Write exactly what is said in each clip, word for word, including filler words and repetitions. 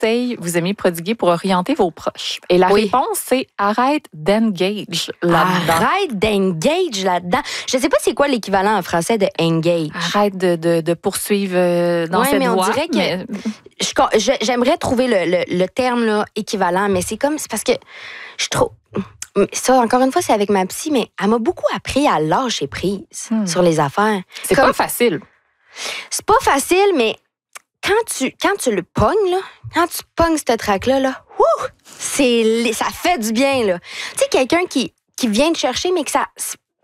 conseils vous aimez prodiguer pour orienter vos proches? Et la Oui. réponse, c'est arrête d'engage là-dedans. Arrête d'engage là-dedans. Je sais pas c'est quoi l'équivalent en français de engage. Arrête de, de, de poursuivre euh, dans Ouais, cette mais on voie. dirait que- mais- Je con- je- j'aimerais trouver le, le, le terme là, équivalent, mais c'est comme c'est parce que je trouve ça encore une fois c'est avec ma psy, mais elle m'a beaucoup appris à lâcher prise Hmm. sur les affaires. C'est Comme- pas facile. C'est pas facile, mais quand tu quand tu le pognes là, quand tu pognes cette traque là là, wouh, c'est li- ça fait du bien là. Tu sais quelqu'un qui qui vient te chercher mais que ça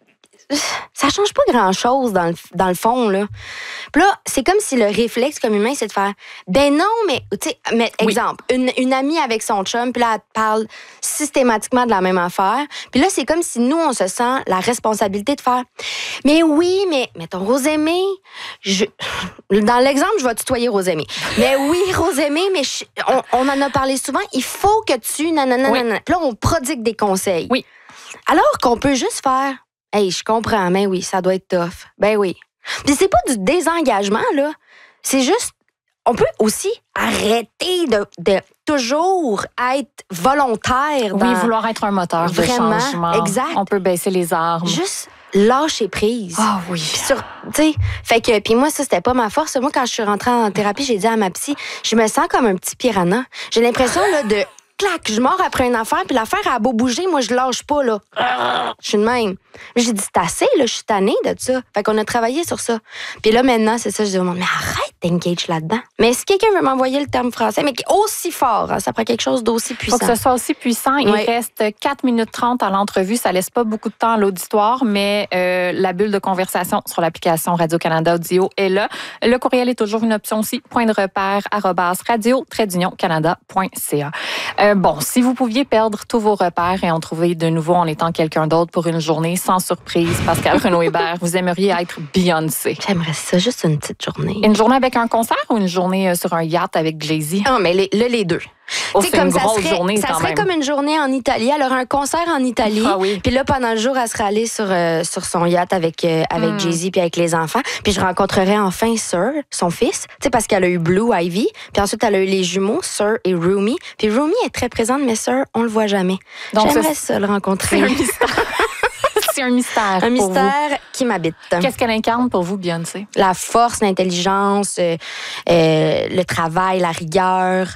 ça change pas grand-chose dans le, dans le fond, là. Puis là, c'est comme si le réflexe comme humain, c'est de faire « Ben non, mais... » Tu sais, mais Oui. exemple, une, une amie avec son chum, puis là, elle te parle systématiquement de la même affaire. Puis là, c'est comme si nous, on se sent la responsabilité de faire « Mais oui, mais... Mettons, Rosémée, je... Dans l'exemple, je vais tutoyer Rosémée. Mais oui, Rosémée, mais je- on, on en a parlé souvent, il faut que tu... Nanana, Oui. nanana. Puis là, on prodigue des conseils. Oui. Alors qu'on peut juste faire... Hey, je comprends, mais oui, ça doit être tough. Ben oui. Puis c'est pas du désengagement, là. C'est juste, on peut aussi arrêter de, de toujours être volontaire dans... Oui, vouloir être un moteur Vraiment, de changement. exact. On peut baisser les armes. Juste lâcher prise. Ah oui. Puis sur, tu sais, fait que, puis moi, ça, c'était pas ma force. Moi, quand je suis rentrée en thérapie, j'ai dit à ma psy, je me sens comme un petit piranha. J'ai l'impression, là, de... Clac, je mords après une affaire, puis l'affaire a beau bouger, moi, je lâche pas, là. Je suis de même. J'ai dit, c'est assez, là, je suis tannée de ça. Fait qu'on a travaillé sur ça. Puis là, maintenant, c'est ça, je dis au monde, mais arrête d'engage là-dedans. Mais si quelqu'un veut m'envoyer le terme français, mais aussi fort, hein, ça prend quelque chose d'aussi Il puissant. faut que ce soit aussi puissant. Il Oui. reste quatre minutes trente à l'entrevue. Ça laisse pas beaucoup de temps à l'auditoire, mais euh, la bulle de conversation sur l'application Radio-Canada Audio est là. Le courriel est toujours une option aussi. Point de repère, arrobas, radio, trait d'union, canada point c a. Euh, bon, si vous pouviez perdre tous vos repères et en trouver de nouveau en étant quelqu'un d'autre pour une journée, sans surprise, Pascale Renaud-Hébert, vous aimeriez être Beyoncé. J'aimerais ça, juste une petite journée. Une journée avec un concert ou une journée euh, sur un yacht avec Jay-Z? Non, mais les, là, les deux. Oh, Tu sais, c'est une ça grosse serait, journée ça quand serait même. comme une journée en Italie. Elle aurait un concert en Italie. Ah oui. Puis là, pendant le jour, elle serait allée sur, euh, sur son yacht avec, euh, avec Mm. Jay-Z puis avec les enfants. Puis je rencontrerais enfin Sir, son fils. Tu sais, parce qu'elle a eu Blue Ivy. Puis ensuite, elle a eu les jumeaux, Sir et Rumi. Puis Rumi est très présente, mais Sir, on le voit jamais. Donc, J'aimerais ça, ça le rencontrer. c'est un mystère. C'est un mystère. Un pour vous. mystère qui m'habite. Qu'est-ce qu'elle incarne pour vous, Beyoncé? La force, l'intelligence, euh, euh, le travail, la rigueur,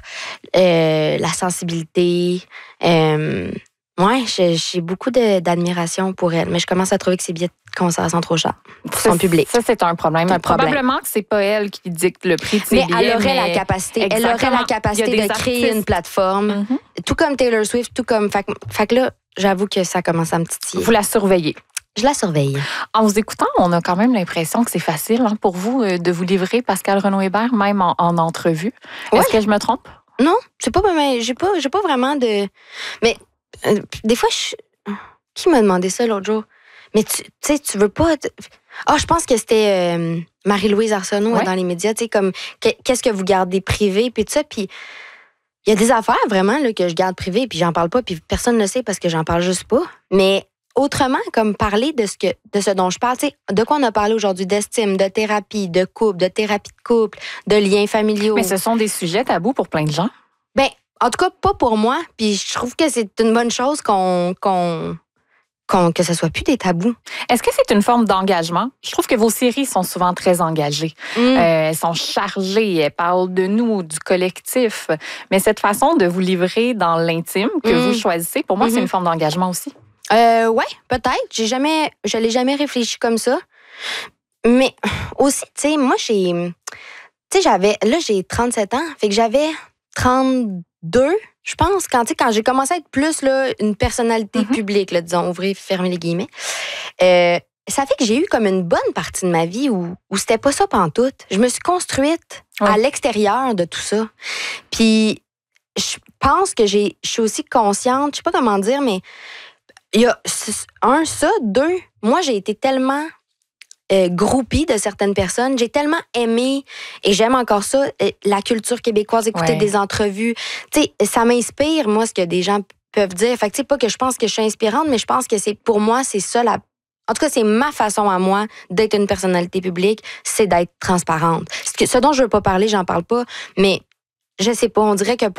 euh, la sensibilité. Euh, ouais, j'ai, j'ai beaucoup de- d'admiration pour elle, mais je commence à trouver que ses billets de concert sont trop chers pour son Ça, public. Ça, c'est un problème. C'est un problème. Probablement que c'est pas elle qui dicte le prix de ses Mais billets. elle aurait mais- la capacité. Elle Exactement. aurait la capacité Il y a de des créer artistes. une plateforme, Mhm. tout comme Taylor Swift, tout comme. Fait, que- fait que là, j'avoue que ça commence à me titiller. Vous la surveillez. Je la surveille. En vous écoutant, on a quand même l'impression que c'est facile hein, pour vous euh, de vous livrer, Pascale Renaud-Hébert, même en, en entrevue. Ouais. Est-ce que je me trompe? Non, c'est pas, mais j'ai pas, j'ai pas vraiment de. Mais euh, des fois, je... qui m'a demandé ça l'autre jour? Mais tu tu sais, tu veux pas. te- Ah, je pense que c'était euh, Marie-Louise Arsenault Ouais. dans les médias, tu sais, comme que- qu'est-ce que vous gardez privé, puis tout ça, puis il y a des affaires vraiment là, que je garde privé, puis j'en parle pas, puis personne ne le sait parce que j'en parle juste pas. Mais autrement, comme parler de ce que de ce dont je parle, tu sais, de quoi on a parlé aujourd'hui, d'estime, de thérapie, de couple, de thérapie de couple, de liens familiaux. Mais ce sont des sujets tabous pour plein de gens. Ben, en tout cas, pas pour moi. Puis je trouve que c'est une bonne chose qu'on, qu'on, qu'on- que ce soit plus des tabous. Est-ce que c'est une forme d'engagement? Je trouve que vos séries sont souvent très engagées. Mm. Euh, elles sont chargées, elles parlent de nous, du collectif. Mais cette façon de vous livrer dans l'intime que Mm. vous choisissez, pour moi, Mhm. c'est une forme d'engagement aussi. Euh, ouais, peut-être. J'ai jamais, je l'ai jamais réfléchi comme ça. Mais aussi, tu sais, moi, j'ai, tu sais, j'avais, là, j'ai trente-sept ans. Fait que j'avais trente-deux, je pense, quand, tu sais, quand j'ai commencé à être plus, là, une personnalité Mhm. publique, là, disons, ouvrir, fermer les guillemets. Euh, ça fait que j'ai eu comme une bonne partie de ma vie où, où c'était pas ça pantoute. Je me suis construite Ouais. à l'extérieur de tout ça. Puis, je pense que j'ai, je suis aussi consciente, je sais pas comment dire, mais il y a c- un, ça, deux, moi, j'ai été tellement euh, groupie de certaines personnes. J'ai tellement aimé, et j'aime encore ça, euh, la culture québécoise, écouter Ouais. des entrevues. Tu sais, ça m'inspire, moi, ce que des gens peuvent dire. Fait que, tu sais, pas que je pense que je suis inspirante, mais je pense que c'est, pour moi, c'est ça la... En tout cas, c'est ma façon à moi d'être une personnalité publique, c'est d'être transparente. Ce, que, ce dont je veux pas parler, j'en parle pas, mais je sais pas, on dirait que